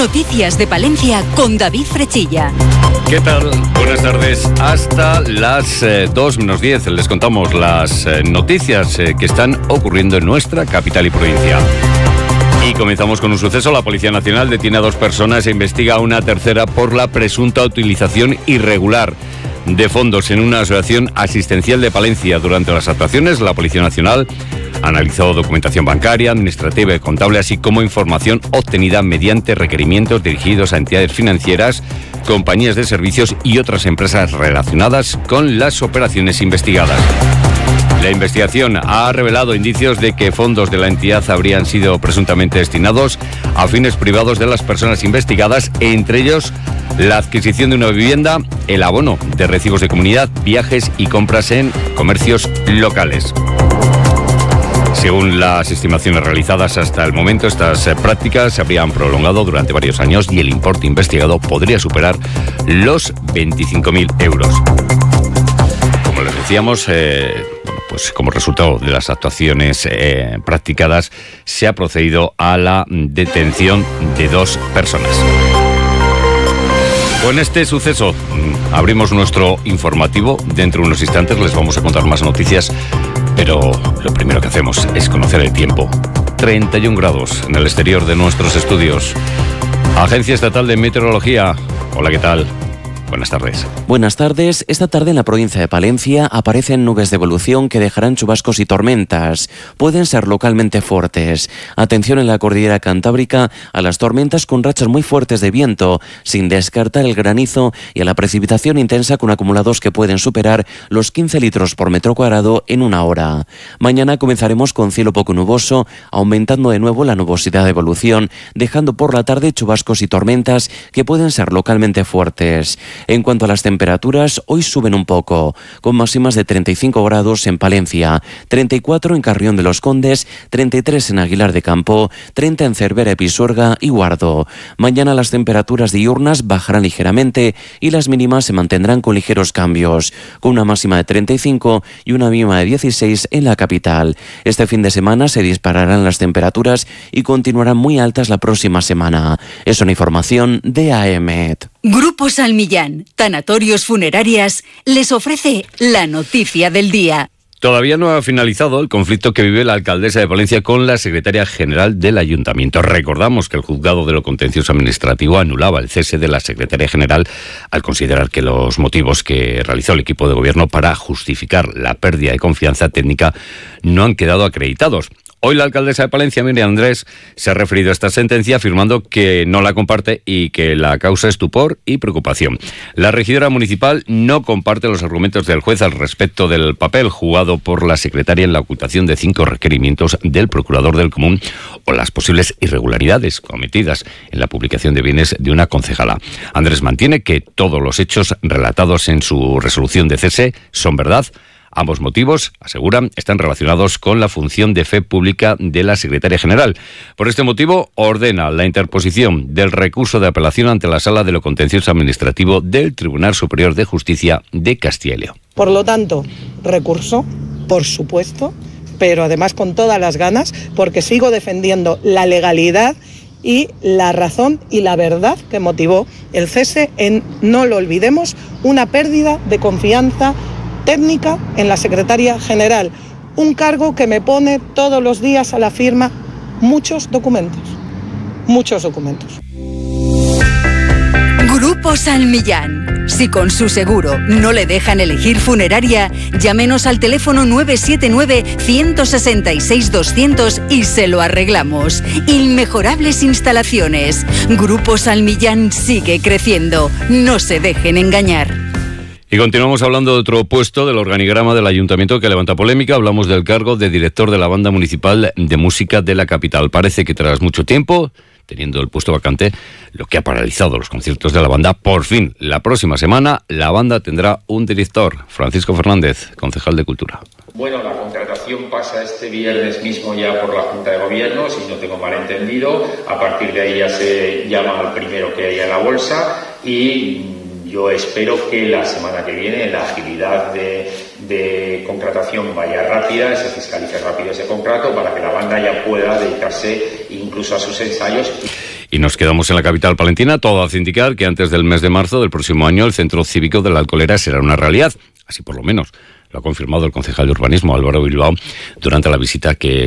Noticias de Palencia con David Frechilla. ¿Qué tal? Buenas tardes. Hasta las 2 menos 10 les contamos las noticias que están ocurriendo en nuestra capital y provincia. Y comenzamos con un suceso. La Policía Nacional detiene a 2 personas e investiga a una tercera por la presunta utilización irregular de fondos en una asociación asistencial de Palencia. Durante las actuaciones, la Policía Nacional analizó documentación bancaria, administrativa y contable, así como información obtenida mediante requerimientos dirigidos a entidades financieras, compañías de servicios y otras empresas relacionadas con las operaciones investigadas. La investigación ha revelado indicios de que fondos de la entidad habrían sido presuntamente destinados a fines privados de las personas investigadas, entre ellos la adquisición de una vivienda, el abono de recibos de comunidad, viajes y compras en comercios locales. Según las estimaciones realizadas hasta el momento, estas prácticas se habrían prolongado durante varios años y el importe investigado podría superar los 25.000 euros. Como les decíamos, pues como resultado de las actuaciones practicadas, se ha procedido a la detención de 2 personas. Con este suceso abrimos nuestro informativo. Dentro de unos instantes les vamos a contar más noticias, pero lo primero que hacemos es conocer el tiempo. 31 grados en el exterior de nuestros estudios. Agencia Estatal de Meteorología. Hola, ¿qué tal? Buenas tardes. Buenas tardes. Esta tarde en la provincia de Palencia aparecen nubes de evolución que dejarán chubascos y tormentas. Pueden ser localmente fuertes. Atención en la cordillera cantábrica a las tormentas con rachas muy fuertes de viento, sin descartar el granizo, y a la precipitación intensa con acumulados que pueden superar los 15 litros por metro cuadrado en una hora. Mañana comenzaremos con cielo poco nuboso, aumentando de nuevo la nubosidad de evolución, dejando por la tarde chubascos y tormentas que pueden ser localmente fuertes. En cuanto a las temperaturas, hoy suben un poco, con máximas de 35 grados en Palencia, 34 en Carrión de los Condes, 33 en Aguilar de Campo, 30 en Cervera, Pisuerga y Guardo. Mañana las temperaturas diurnas bajarán ligeramente y las mínimas se mantendrán con ligeros cambios, con una máxima de 35 y una mínima de 16 en la capital. Este fin de semana se dispararán las temperaturas y continuarán muy altas la próxima semana. Es una información de AEMET. Grupo Salmillán, Tanatorios Funerarias, les ofrece la noticia del día. Todavía no ha finalizado el conflicto que vive la alcaldesa de Palencia con la secretaria general del ayuntamiento. Recordamos que el juzgado de lo contencioso administrativo anulaba el cese de la secretaria general al considerar que los motivos que realizó el equipo de gobierno para justificar la pérdida de confianza técnica no han quedado acreditados. Hoy la alcaldesa de Palencia, Miriam Andrés, se ha referido a esta sentencia afirmando que no la comparte y que la causa estupor y preocupación. La regidora municipal no comparte los argumentos del juez al respecto del papel jugado por la secretaria en la ocultación de 5 requerimientos del procurador del común o las posibles irregularidades cometidas en la publicación de bienes de una concejala. Andrés mantiene que todos los hechos relatados en su resolución de cese son verdad. Ambos motivos, aseguran, están relacionados con la función de fe pública de la secretaria general. Por este motivo, ordena la interposición del recurso de apelación ante la Sala de lo Contencioso Administrativo del Tribunal Superior de Justicia de Castilla y León. Por lo tanto, recurso, por supuesto, pero además con todas las ganas, porque sigo defendiendo la legalidad y la razón y la verdad que motivó el cese en, no lo olvidemos, una pérdida de confianza técnica en la secretaria general, un cargo que me pone todos los días a la firma muchos documentos. Grupo Salmillán. Si con su seguro no le dejan elegir funeraria, llámenos al teléfono 979-166-200 y se lo arreglamos. Inmejorables instalaciones. Grupo Salmillán sigue creciendo. No se dejen engañar. Y continuamos hablando de otro puesto del organigrama del ayuntamiento que levanta polémica. Hablamos del cargo de director de la Banda Municipal de Música de la capital. Parece que tras mucho tiempo, teniendo el puesto vacante, lo que ha paralizado los conciertos de la banda, por fin, la próxima semana, la banda tendrá un director. Francisco Fernández, concejal de Cultura. Bueno, la contratación pasa este viernes mismo ya por la Junta de Gobierno, si no tengo mal entendido. A partir de ahí ya se llama al primero que haya en la bolsa y yo espero que la semana que viene la agilidad de contratación vaya rápida, se fiscalice rápido ese contrato para que la banda ya pueda dedicarse incluso a sus ensayos. Y nos quedamos en la capital palentina. Todo hace indicar que antes del mes de marzo del próximo año el centro cívico de la Alcolera será una realidad. Así por lo menos lo ha confirmado el concejal de urbanismo, Álvaro Bilbao, durante la visita que